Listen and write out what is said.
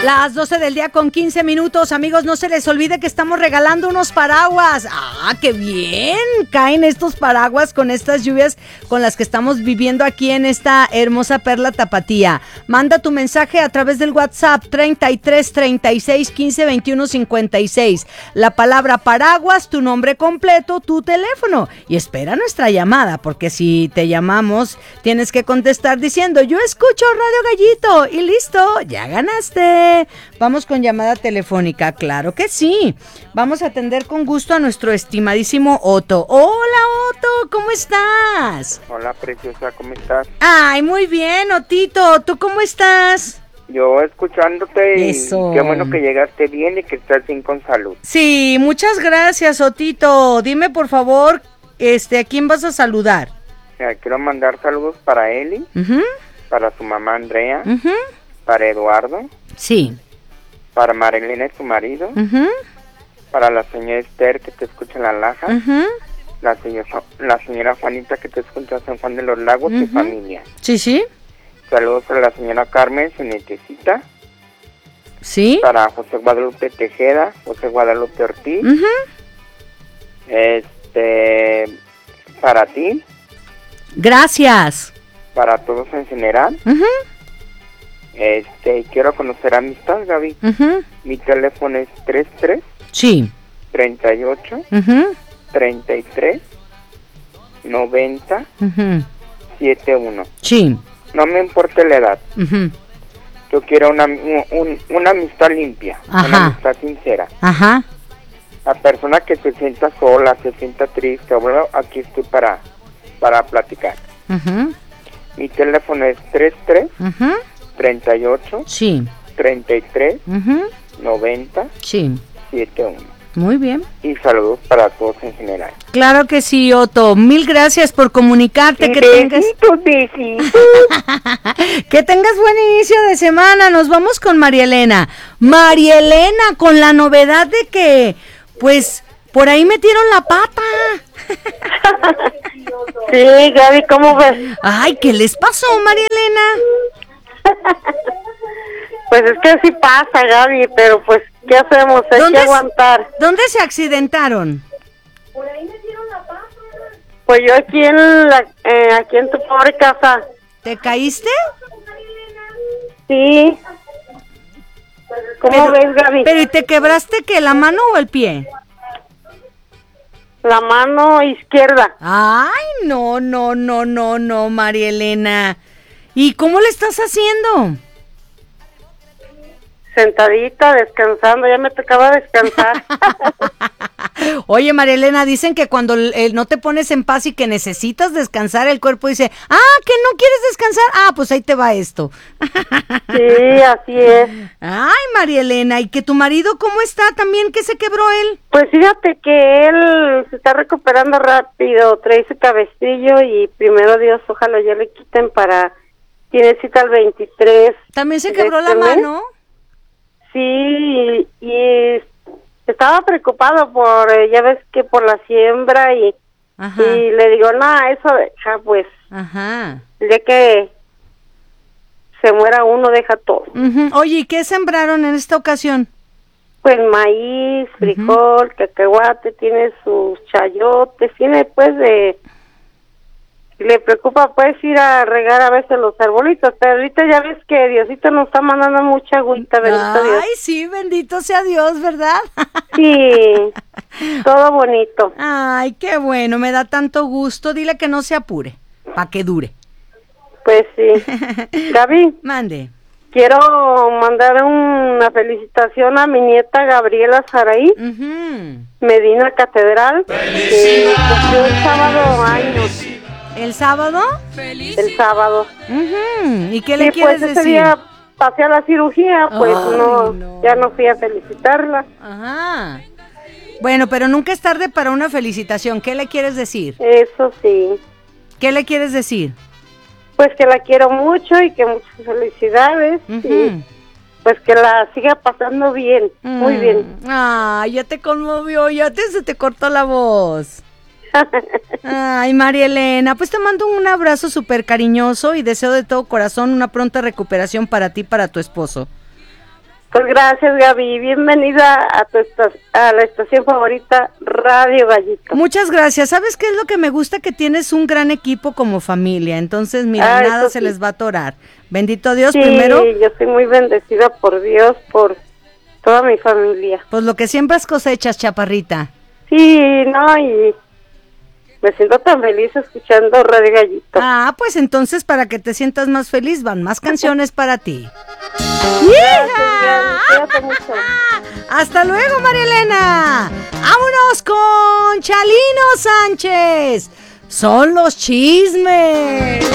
Las 12 del día con 15 minutos, amigos, no se les olvide que estamos regalando unos paraguas. ¡Ah, qué bien! Caen estos paraguas con estas lluvias con las que estamos viviendo aquí en esta hermosa perla tapatía. Manda tu mensaje a través del WhatsApp 33 36 15 21 56. La palabra paraguas, tu nombre completo, tu teléfono. Y espera nuestra llamada, porque si te llamamos, tienes que contestar diciendo, yo escucho Radio Gallito, y listo, ya ganaste. Vamos con llamada telefónica, claro que sí. Vamos a atender con gusto a nuestro estimadísimo Otto. Hola, Otto, ¿cómo estás? Hola, preciosa, ¿cómo estás? Ay, muy bien, Otito, ¿tú cómo estás? Yo escuchándote. Eso. Y qué bueno que llegaste bien y que estás bien con salud. Sí, muchas gracias, Otito. Dime, por favor, ¿a quién vas a saludar? Quiero mandar saludos para Eli, para su mamá Andrea, para Eduardo, sí, para Marilena y su marido, para la señora Esther que te escucha en La Laja, la señora Juanita que te escucha en San Juan de los Lagos y familia. Sí, sí. Saludos a la señora Carmen, su nietecita. Sí. Para José Guadalupe Tejeda, José Guadalupe Ortiz. Para ti. Gracias. Para todos en general. Quiero conocer amistad, Gaby. Mi teléfono es 33 sí 38 33 90 71. Sí. No me importa la edad. Yo quiero una amistad limpia, una amistad sincera. La persona que se sienta sola, se sienta triste, bueno, aquí estoy para platicar. Mi teléfono es 33 38 sí 33 90 sí 71. Muy bien. Y saludos para todos en general. Claro que sí, Otto. Mil gracias por comunicarte. Besitos. Que tengas buen inicio de semana. Nos vamos con María Elena. María Elena, con la novedad de que, pues, por ahí metieron la pata. Sí, Gaby, ¿cómo ves? Ay, ¿qué les pasó, María Elena? Pues es que así pasa, Gaby, pero pues, ¿qué hacemos? Hay que aguantar. ¿Dónde se accidentaron? Por ahí metieron la pata. Pues yo aquí en tu pobre casa. ¿Te caíste? Sí. ¿Cómo ves, Gaby? Pero ¿y te quebraste qué, la mano o el pie? La mano izquierda. Ay, no, María Elena. ¿Y cómo le estás haciendo? Sentadita, descansando, ya me tocaba descansar. Oye, María Elena, dicen que cuando no te pones en paz y que necesitas descansar, el cuerpo dice, que no quieres descansar, pues ahí te va esto. Sí, así es. Ay, María Elena, ¿y que tu marido cómo está también? ¿Qué se quebró él? Pues fíjate que él se está recuperando rápido, trae su cabestrillo y primero Dios, ojalá ya le quiten tiene cita el 23. ¿También se quebró la mano? Sí, y estaba preocupado ya ves que por la siembra y le digo, eso deja pues. Ya que se muera uno, deja todo. Oye, ¿y qué sembraron en esta ocasión? Pues maíz, frijol, cacahuate, tiene sus chayotes, tiene pues le preocupa pues ir a regar a veces los arbolitos, pero ahorita ya ves que Diosito nos está mandando mucha agüita, bendito Dios. Ay, sí, bendito sea Dios, ¿verdad? Sí, todo bonito. Ay, qué bueno, me da tanto gusto. Dile que no se apure, para que dure. Pues sí. Gaby. Mande. Quiero mandar una felicitación a mi nieta Gabriela Saraí, Medina Catedral, que cumplió el sábado años. ¿El sábado? El sábado. ¿Y qué le quieres pues decir? Ese día pasé a la cirugía, pues ya no fui a felicitarla. Bueno, pero nunca es tarde para una felicitación. ¿Qué le quieres decir? Eso sí. ¿Qué le quieres decir? Pues que la quiero mucho y que muchas felicidades. Y pues que la siga pasando bien, muy bien. Ya te conmovió, se te cortó la voz. Ay, María Elena, pues te mando un abrazo súper cariñoso y deseo de todo corazón una pronta recuperación para ti y para tu esposo. Pues gracias, Gaby. Bienvenida a la estación favorita, Radio Gallito. Muchas gracias. ¿Sabes qué es lo que me gusta? Que tienes un gran equipo como familia. Entonces, mira, nada se les va a atorar. Bendito Dios, primero. Sí, yo soy muy bendecida por Dios, por toda mi familia. Pues lo que siembras cosechas, chaparrita. Sí, no, y me siento tan feliz escuchando Radio Gallito. Ah, pues entonces para que te sientas más feliz van más canciones para ti. Cuídate mucho. Hasta luego, María Elena. Vámonos con Chalino Sánchez. Son los chismes.